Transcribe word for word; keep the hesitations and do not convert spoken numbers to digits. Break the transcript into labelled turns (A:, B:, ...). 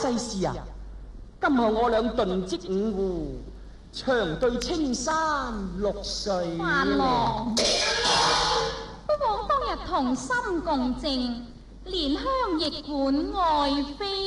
A: 世事啊！今後我倆頓積五湖，長對青山綠水。
B: 萬郎，不枉當日同心共正，蓮香亦管愛妃。